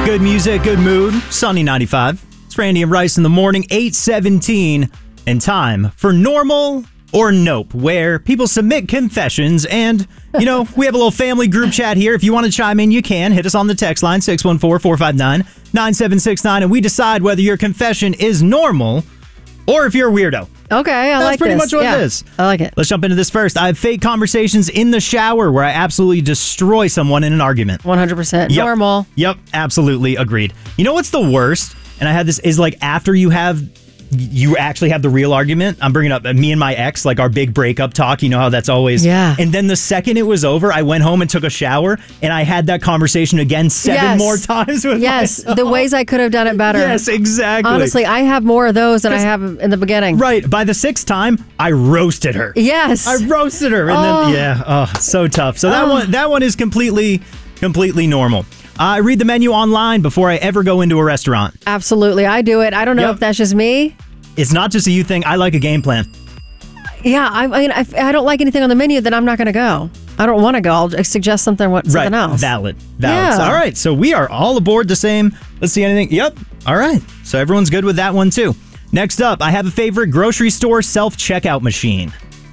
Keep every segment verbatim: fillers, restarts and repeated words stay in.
Good music, good mood. Sunny ninety-five. It's Randy and Rice in the morning, eight seventeen, and time for Normal or Nope, where people submit confessions. And, you know, we have a little family group chat here. If you want to chime in, you can. Hit us on the text line, six one four, four five nine, nine seven six nine, and we decide whether your confession is normal or if you're a weirdo. Okay, I That's like pretty this. much what yeah, it is. I like it. Let's jump into this first. I have fake conversations in the shower where I absolutely destroy someone in an argument. one hundred percent Yep. normal. Yep, absolutely agreed. You know what's the worst? And I had this is like after you have you actually have the real argument. I'm bringing up me and my ex, like our big breakup talk. You know how that's always. Yeah. And then the second it was over, I went home and took a shower, and I had that conversation again seven Yes. more times with Yes, myself. the ways I could have done it better. Yes, exactly. Honestly, I have more of those than I 'Cause- have in the beginning. Right. By the sixth time, I roasted her. Yes. I roasted her, and Oh. then yeah, oh, so tough. So that Oh. one, that one is completely, completely normal. Uh, I read the menu online before I ever go into a restaurant. Absolutely, I do it. I don't know Yep. if that's just me. It's not just a you thing. I like a game plan. Yeah, I, I mean, if I don't like anything on the menu, then I'm not going to go. I don't want to go. I'll suggest something, what, something right. else. Valid. Valid. Yeah. All right. So we are all aboard the same. Let's see anything. Yep. All right. So everyone's good with that one too. Next up, I have a favorite grocery store self-checkout machine.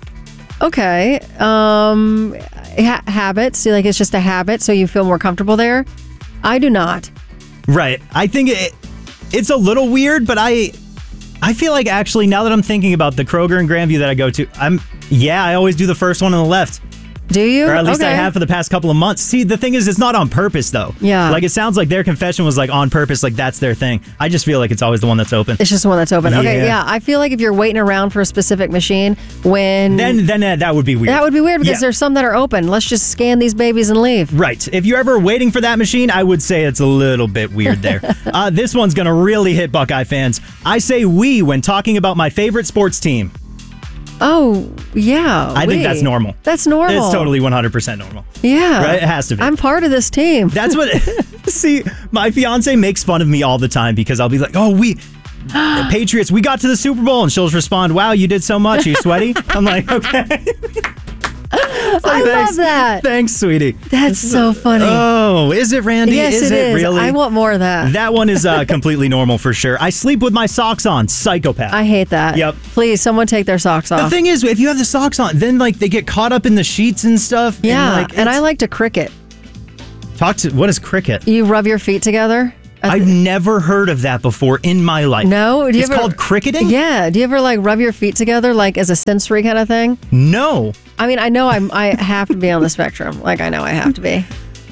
Okay. Um, ha- habits. See, like it's just a habit, so you feel more comfortable there. I do not. Right. I think it, it's a little weird, but I I feel like actually now that I'm thinking about the Kroger and Grandview that I go to, I'm yeah, I always do the first one on the left. Do you? Or at least I Okay. have for the past couple of months. See, the thing is, it's not on purpose, though. Yeah. Like, it sounds like their confession was, like, on purpose. Like, that's their thing. I just feel like it's always the one that's open. It's just the one that's open. Okay, Yeah. yeah. I feel like if you're waiting around for a specific machine, when Then then uh, that would be weird. that would be weird because Yeah. there's some that are open. Let's just scan these babies and leave. Right. If you're ever waiting for that machine, I would say it's a little bit weird there. uh, this one's going to really hit Buckeye fans. I say we when talking about my favorite sports team. Oh, yeah. I think we. that's normal. That's normal. It's totally one hundred percent normal. Yeah. Right? It has to be. I'm part of this team. That's what. See, my fiance makes fun of me all the time because I'll be like, "Oh, we Patriots, we got to the Super Bowl," and she'll just respond, "Wow, you did so much. Are you sweaty?" I'm like, "Okay." It's like, I love "Thanks. that. Thanks, sweetie." That's so funny. Oh, is it, Randy? yes, is it it is. really? I want more of that. That one is uh, completely normal for sure. I sleep with my socks on. Psychopath. I hate that. Yep. Please, someone take their socks The off. thing is, if you have the socks on, then like they get caught up in the sheets and stuff. yeah, and, like, and I it's- like to cricket. talk to. What is cricket? You rub your feet together. I I've never heard of that before in my life. No? Do you it's ever- called cricketing? Yeah. Do you ever like rub your feet together like as a sensory kind of thing? No. I mean, I know I'm, I have to be on the spectrum. Like, I know I have to be.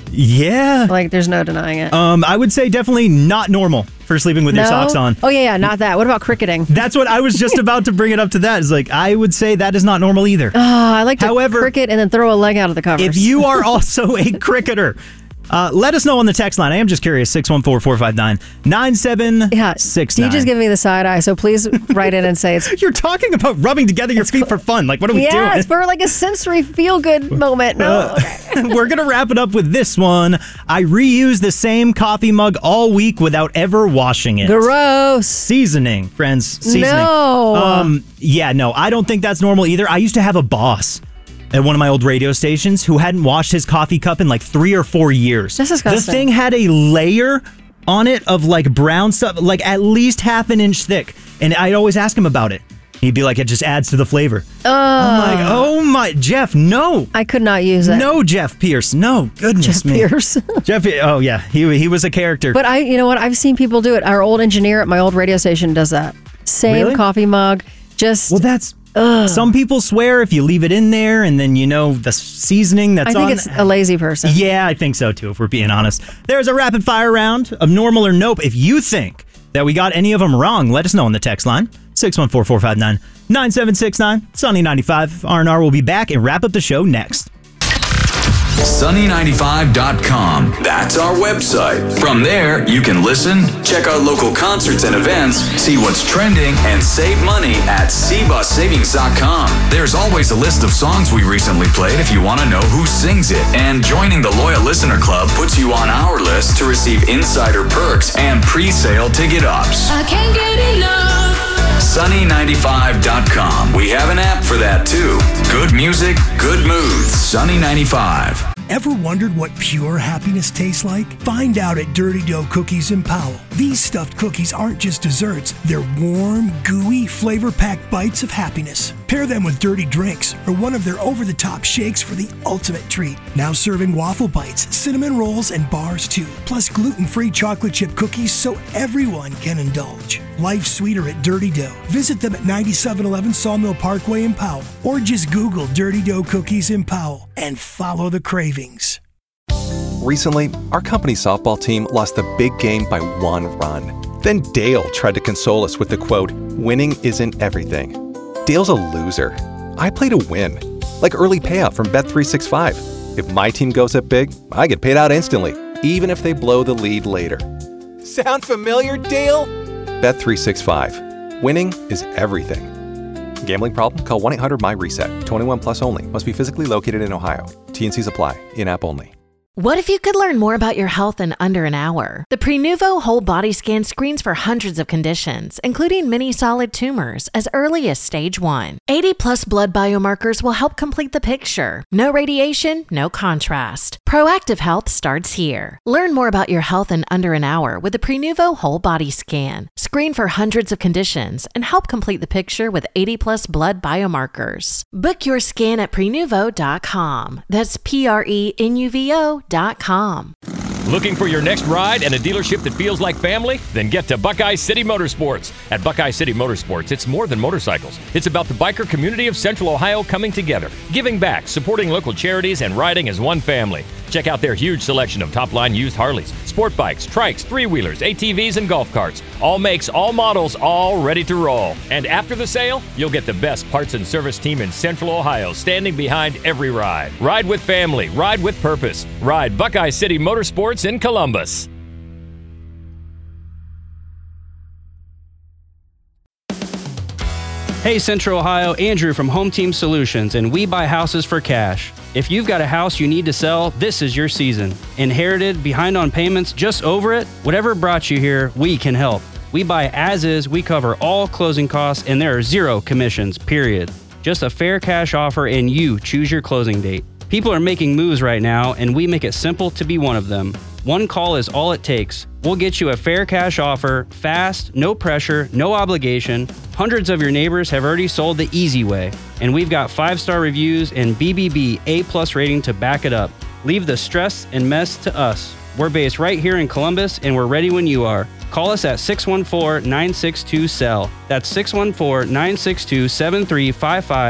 Yeah. Like, there's no denying it. Um, I would say definitely not normal for sleeping with no? your socks on. Oh, yeah, yeah, not that. What about cricketing? That's what I was just about to bring it up to that. Is like, I would say that is not normal either. Oh, I like to However, cricket and then throw a leg out of the covers. If you are also a cricketer, uh, let us know on the text line. I am just curious. six one four, four five nine, nine seven six nine. You just give me the side eye, so please write in and say it's. You're talking about rubbing together your feet for fun. Like, what are we yeah, doing? it's for like a sensory feel good moment. No. Uh, we're going to wrap it up with this one. I reuse the same coffee mug all week without ever washing it. Gross. Seasoning, friends. Seasoning. No. Um, yeah, no, I don't think that's normal either. I used to have a boss at one of my old radio stations who hadn't washed his coffee cup in like three or four years. That's disgusting. The thing had a layer on it of like brown stuff, like at least half an inch thick. And I'd always ask him about it. He'd be like, it just adds to the flavor. Uh, I'm like, oh my, Jeff, no. I could not use it. No, Jeff Pierce. No, goodness Jeff me. Pierce. Jeff, oh yeah, he he was a character. But I, you know what? I've seen people do it. Our old engineer at my old radio station does that. Same Really? coffee mug. Just. well, that's, Ugh. some people swear if you leave it in there and then, you know, the seasoning that's I think on. it's a lazy person. Yeah, I think so too, if we're being honest. There's a rapid fire round of normal or nope. If you think that we got any of them wrong, let us know on the text line. six one four, four five nine, nine seven six nine. Sunny ninety-five. R and R will be back and wrap up the show next. sunny ninety-five dot com. That's our website. From there, you can listen, check out local concerts and events, see what's trending, and save money at c bus savings dot com. There's always a list of songs we recently played if you want to know who sings it. And joining the Loyal Listener Club puts you on our list to receive insider perks and pre-sale ticket ups. I can't get enough. sunny ninety-five dot com. We have an app for that too. Good music, good moods. Sunny ninety-five. Ever wondered what pure happiness tastes like? Find out at Dirty Dough Cookies in Powell. These stuffed cookies aren't just desserts, they're warm, gooey, flavor-packed bites of happiness. Pair them with dirty drinks or one of their over-the-top shakes for the ultimate treat. Now serving waffle bites, cinnamon rolls, and bars too, plus gluten-free chocolate chip cookies so everyone can indulge. Life's sweeter at Dirty Dough. Visit them at ninety-seven eleven Sawmill Parkway in Powell, or just Google Dirty Dough Cookies in Powell and follow the cravings. Recently, our company softball team lost the big game by one run. Then Dale tried to console us with the quote, "Winning isn't everything." Dale's a loser. I play to win, like early payout from Bet three sixty-five. If my team goes up big, I get paid out instantly, even if they blow the lead later. Sound familiar, Dale? Bet three sixty-five. Winning is everything. Gambling problem? Call one eight hundred M Y reset. twenty-one plus only. Must be physically located in Ohio. T N Cs apply. In-app only. What if you could learn more about your health in under an hour? The Prenuvo Whole Body Scan screens for hundreds of conditions, including many solid tumors, as early as stage one. eighty plus blood biomarkers will help complete the picture. No radiation, no contrast. Proactive health starts here. Learn more about your health in under an hour with the Prenuvo Whole Body Scan. Screen for hundreds of conditions and help complete the picture with eighty plus blood biomarkers. Book your scan at prenuvo dot com. That's P R E N U V O dot com. Looking for your next ride and a dealership that feels like family? Then get to Buckeye City Motorsports. At Buckeye City Motorsports, it's more than motorcycles. It's about the biker community of Central Ohio coming together, giving back, supporting local charities, and riding as one family. Check out their huge selection of top-line used Harleys, sport bikes, trikes, three-wheelers, A T Vs, and golf carts. All makes, all models, all ready to roll. And after the sale, you'll get the best parts and service team in Central Ohio standing behind every ride. Ride with family. Ride with purpose. Ride Buckeye City Motorsports in Columbus. Hey Central Ohio, Andrew from Home Team Solutions, and we buy houses for cash. If you've got a house you need to sell, this is your season. Inherited, behind on payments, just over it? Whatever brought you here, we can help. We buy as is, we cover all closing costs, and there are zero commissions, period. Just a fair cash offer and you choose your closing date. People are making moves right now, and we make it simple to be one of them. One call is all it takes. We'll get you a fair cash offer, fast, no pressure, no obligation. Hundreds of your neighbors have already sold the easy way, and we've got five-star reviews and B B B A-plus rating to back it up. Leave the stress and mess to us. We're based right here in Columbus, and we're ready when you are. Call us at six one four, nine six two, S E L L. That's six one four, nine six two, seven three five five.